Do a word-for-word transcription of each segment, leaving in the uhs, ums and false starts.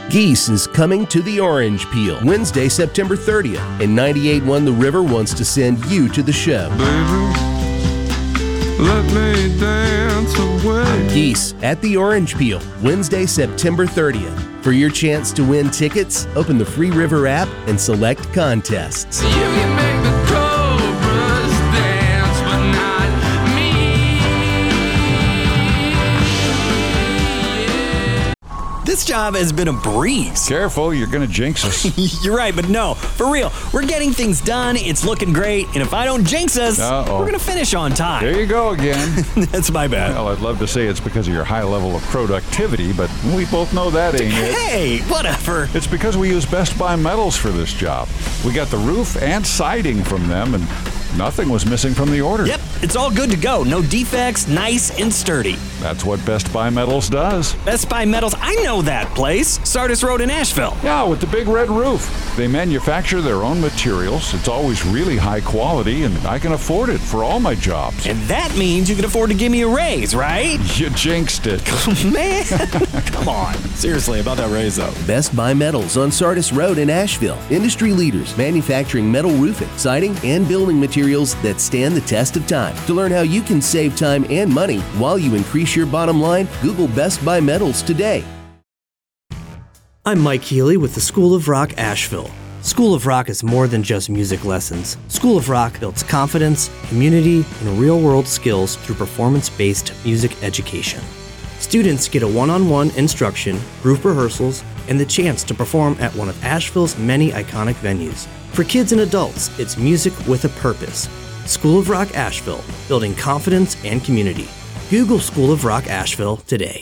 Geese is coming to the Orange Peel Wednesday, September thirtieth, and ninety-eight point one The River wants to send you to the show. Baby, let me dance away. Geese at the Orange Peel Wednesday, September thirtieth. For your chance to win tickets, open the Free River app and select contests. You can make the cobras dance, but not me. This job has been a breeze. Careful, you're going to jinx us. You're right, but no, for real. We're getting things done, it's looking great, and if I don't jinx us, Uh-oh. we're going to finish on time. There you go again. That's my bad. Well, I'd love to say it's because of your high level of productivity, but we both know that ain't it. Hey, whatever. It's because we use Best Buy Metals for this job. We got the roof and siding from them, and nothing was missing from the order. Yep, it's all good to go. No defects, nice and sturdy. That's what Best Buy Metals does. Best Buy Metals, I know that place. Sardis Road in Asheville. Yeah, with the big red roof. They manufacture their own materials. It's always really high quality, and I can afford it for all my jobs. And that means you can afford to give me a raise, right? You jinxed it. Man, come on. Seriously, about that raise, though. Best Buy Metals on Sardis Road in Asheville. Industry leaders manufacturing metal roofing, siding, and building materials that stand the test of time. To learn how you can save time and money while you increase your bottom line, Google Best Buy Metals today. I'm Mike Healy with the School of Rock Asheville. School of Rock is more than just music lessons. School of Rock builds confidence, community, and real-world skills through performance-based music education. Students get a one-on-one instruction, group rehearsals, and the chance to perform at one of Asheville's many iconic venues. For kids and adults, it's music with a purpose. School of Rock Asheville, building confidence and community. Google School of Rock Asheville today.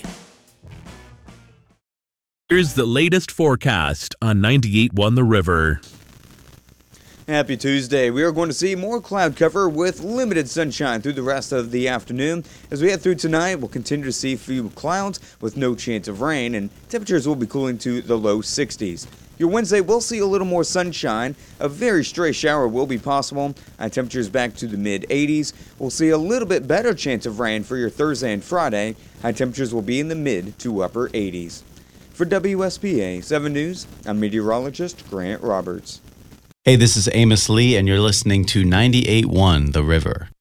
Here's the latest forecast on ninety-eight point one The River. Happy Tuesday. We are going to see more cloud cover with limited sunshine through the rest of the afternoon. As we head through tonight, we'll continue to see a few clouds with no chance of rain, and temperatures will be cooling to the low sixties. Your Wednesday will see a little more sunshine. A very stray shower will be possible. High temperatures back to the mid eighties. We'll see a little bit better chance of rain for your Thursday and Friday. High temperatures will be in the mid to upper eighties. For W S P A seven News, I'm meteorologist Grant Roberts. Hey, this is Amos Lee, and you're listening to ninety-eight point one The River.